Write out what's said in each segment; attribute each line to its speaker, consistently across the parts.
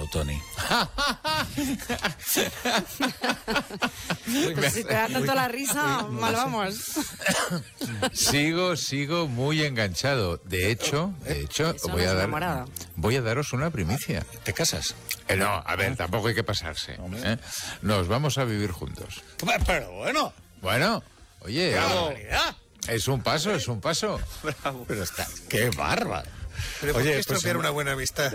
Speaker 1: Tony.
Speaker 2: Pues si te da tanto la risa, mal vamos.
Speaker 3: Sigo muy enganchado. De hecho, voy a daros una primicia.
Speaker 1: ¿Te casas?
Speaker 3: No, a ver, tampoco hay que pasarse. Nos vamos a vivir juntos.
Speaker 1: Pero bueno.
Speaker 3: Bueno, oye, es un paso.
Speaker 1: Bravo. Pero está, qué bárbaro.
Speaker 4: Pero ¿por qué estropear una buena amistad?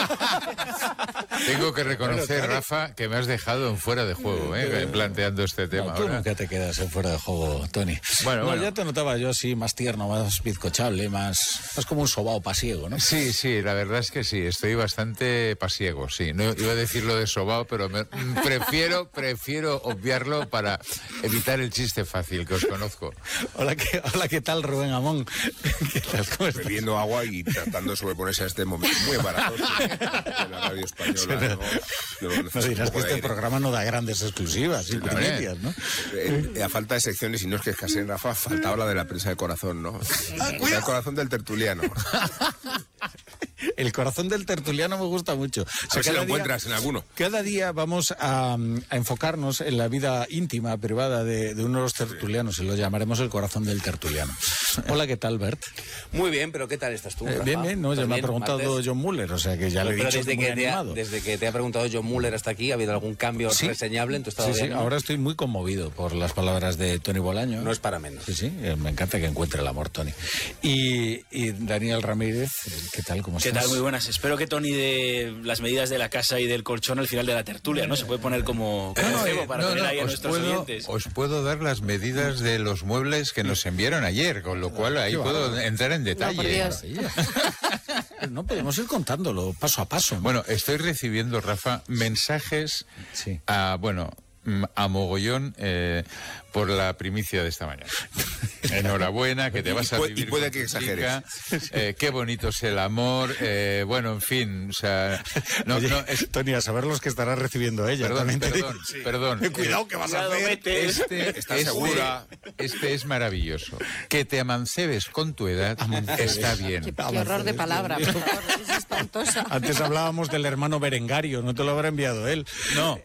Speaker 3: Tengo que reconocer, Rafa, que me has dejado en fuera de juego, planteando este tema.
Speaker 1: Tú
Speaker 3: ahora.
Speaker 1: nunca te quedas en fuera de juego, Tony.
Speaker 3: Bueno.
Speaker 1: Ya te notaba yo así más tierno, más bizcochable, más como un sobao pasiego, ¿no?
Speaker 3: Sí, la verdad es que sí, estoy bastante pasiego, sí. No iba a decir lo de sobao, pero prefiero obviarlo para evitar el chiste fácil, que os conozco.
Speaker 1: Hola, ¿qué tal, Rubén Amón? ¿Qué tal? ¿Cómo estás?
Speaker 4: Bebiendo agua y tratando de sobreponerse a este momento muy barato de la radio española.
Speaker 1: No dirás que este programa no da grandes exclusivas y primicias, ¿no?
Speaker 4: A falta de secciones, y no es que escaseen, Rafa, faltaba la de la prensa de corazón, ¿no? El corazón del tertuliano.
Speaker 1: El corazón del tertuliano me gusta mucho.
Speaker 4: A ver si lo encuentras en alguno.
Speaker 1: Cada día vamos a enfocarnos en la vida íntima, privada de uno de los tertulianos, y lo llamaremos el corazón del tertuliano. Hola, ¿qué tal, Bert?
Speaker 5: Muy bien, pero ¿qué tal estás tú?
Speaker 1: Bien, no, ya me ha preguntado
Speaker 5: martes.
Speaker 1: John Muller, o sea que ya le he dicho que muy animado.
Speaker 5: Desde que te ha preguntado John Muller hasta aquí, ¿ha habido algún cambio reseñable en tu estado de ánimo?
Speaker 1: Ahora estoy muy conmovido por las palabras de Tony Bolaño.
Speaker 5: No es para menos.
Speaker 1: Sí, me encanta que encuentre el amor, Tony. Y Daniel Ramírez, ¿qué tal? ¿Cómo estás?
Speaker 6: ¿Qué tal? Muy buenas. Espero que Tony dé las medidas de la casa y del colchón al final de la tertulia, ¿no? Se puede poner como cebo para tener ahí a nuestros oyentes.
Speaker 3: Os puedo dar las medidas de los muebles que nos enviaron ayer, con lo cual ahí puedo entrar en detalle.
Speaker 1: No podemos ir contándolo paso a paso, ¿no?
Speaker 3: Bueno, estoy recibiendo, Rafa, mensajes a mogollón por la primicia de esta mañana. Enhorabuena, que te vas a vivir.
Speaker 4: Y puede que exageres.
Speaker 3: Qué bonito es el amor. Bueno, en fin, o sea...
Speaker 1: Tony, a saber los que estará recibiendo ella.
Speaker 3: Perdón.
Speaker 4: Cuidado, que vas a hacer. ¿Estás segura?
Speaker 3: Este es maravilloso. Que te amancebes con tu edad está bien.
Speaker 2: Qué horror de palabra, por favor, es espantosa.
Speaker 1: Antes hablábamos del hermano Berengario, ¿no te lo habrá enviado él?
Speaker 3: No.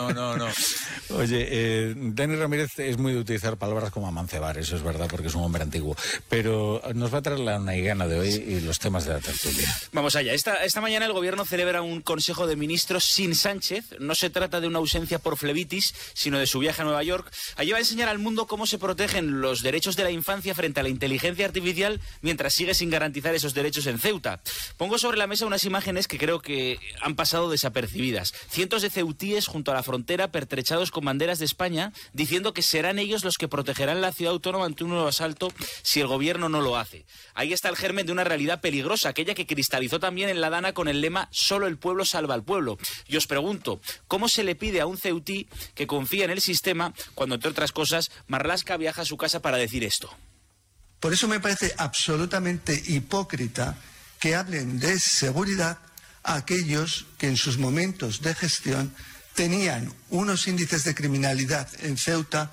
Speaker 1: Oye, Dani Ramírez es muy de utilizar palabras como amancebar, eso es verdad, porque es un hombre antiguo. Pero nos va a traer la naigana de hoy y los temas de la tertulia.
Speaker 6: Vamos allá. Esta mañana el gobierno celebra un consejo de ministros sin Sánchez. No se trata de una ausencia por flebitis, sino de su viaje a Nueva York. Allí va a enseñar al mundo cómo se protegen los derechos de la infancia frente a la inteligencia artificial mientras sigue sin garantizar esos derechos en Ceuta. Pongo sobre la mesa unas imágenes que creo que han pasado desapercibidas. Cientos de ceutíes junto a la frontera pertrechados con banderas de España diciendo que serán ellos los que protegerán la ciudad autónoma ante un nuevo asalto si el gobierno no lo hace. Ahí está el germen de una realidad peligrosa, aquella que cristalizó también en La Dana con el lema «Solo el pueblo salva al pueblo». Y os pregunto, ¿cómo se le pide a un ceutí que confía en el sistema cuando, entre otras cosas, Marlaska viaja a su casa para decir esto?
Speaker 7: Por eso me parece absolutamente hipócrita que hablen de seguridad a aquellos que en sus momentos de gestión tenían unos índices de criminalidad en Ceuta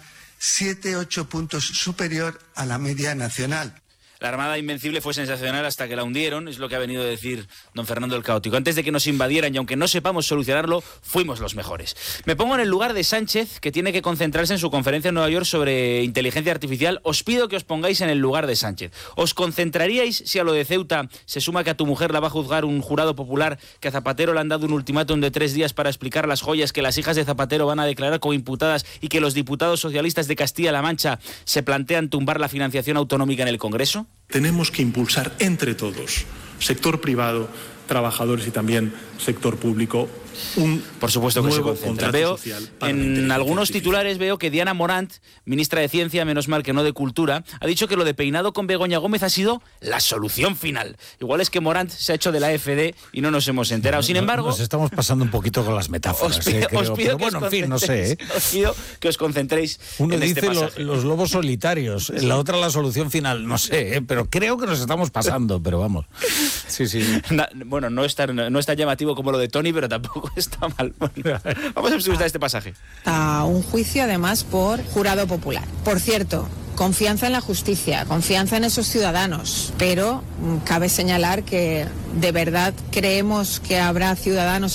Speaker 7: 7-8 puntos superior a la media nacional.
Speaker 6: La Armada Invencible fue sensacional hasta que la hundieron, es lo que ha venido a decir don Fernando el Caótico. Antes de que nos invadieran y aunque no sepamos solucionarlo, fuimos los mejores. Me pongo en el lugar de Sánchez, que tiene que concentrarse en su conferencia en Nueva York sobre inteligencia artificial. Os pido que os pongáis en el lugar de Sánchez. ¿Os concentraríais si a lo de Ceuta se suma que a tu mujer la va a juzgar un jurado popular, que a Zapatero le han dado un ultimátum de 3 días para explicar las joyas que las hijas de Zapatero van a declarar como imputadas y que los diputados socialistas de Castilla-La Mancha se plantean tumbar la financiación autonómica en el Congreso?
Speaker 8: Tenemos que impulsar entre todos, sector privado, trabajadores y también sector público,
Speaker 6: por supuesto que se concentra. Veo en algunos titulares que Diana Morant, ministra de Ciencia, menos mal que no de Cultura, ha dicho que lo de Peinado con Begoña Gómez ha sido la solución final. Igual es que Morant se ha hecho de la AfD y no nos hemos enterado. Sin embargo,
Speaker 1: nos estamos pasando un poquito con las metáforas. Os pido que
Speaker 6: os concentréis.
Speaker 1: Uno
Speaker 6: en
Speaker 1: dice
Speaker 6: este pasaje.
Speaker 1: los lobos solitarios, la otra la solución final. No sé, pero creo que nos estamos pasando. Pero vamos. Sí.
Speaker 6: Bueno, no es tan llamativo como lo de Tony, pero tampoco está mal. Bueno, vamos a escuchar este pasaje.
Speaker 9: A un juicio además por jurado popular. Por cierto, confianza en la justicia, confianza en esos ciudadanos, pero cabe señalar que de verdad creemos que habrá ciudadanos